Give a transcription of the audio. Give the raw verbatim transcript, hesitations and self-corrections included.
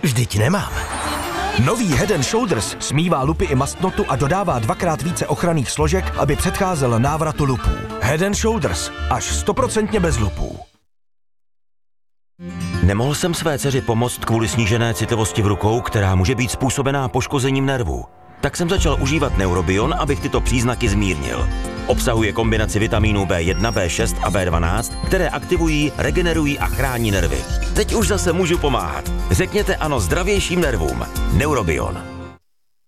Vždyť nemám. Nový Head and Shoulders smívá lupy i mastnotu a dodává dvakrát více ochranných složek, aby předcházel návratu lupů. Head and Shoulders, až stoprocentně bez lupů. Nemohl jsem své dceři pomoct kvůli snížené citlivosti v rukou, která může být způsobená poškozením nervů. Tak jsem začal užívat Neurobion, abych tyto příznaky zmírnil. Obsahuje kombinaci vitamínů B jedna, B šest a B dvanáct, které aktivují, regenerují a chrání nervy. Teď už zase můžu pomáhat. Řekněte ano zdravějším nervům. Neurobion.